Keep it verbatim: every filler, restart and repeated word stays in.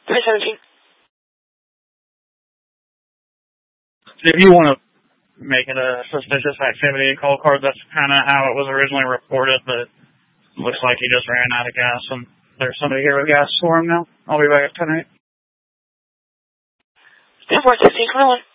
three seventeen. If you want to make it a suspicious activity call card, that's kind of how it was originally reported, but it looks like he just ran out of gas, and there's somebody here with gas for him now. I'll be back tonight. ten four sixteen twenty-one.